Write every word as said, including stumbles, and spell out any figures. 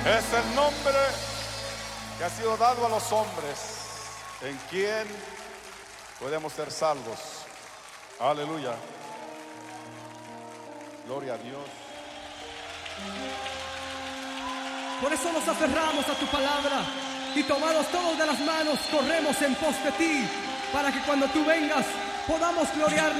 Es el nombre que ha sido dado a los hombres, en quien podemos ser salvos. Aleluya. Gloria a Dios. Por eso nos aferramos a tu palabra y tomados todos de las manos corremos en pos de ti, para que cuando tú vengas podamos gloriarnos.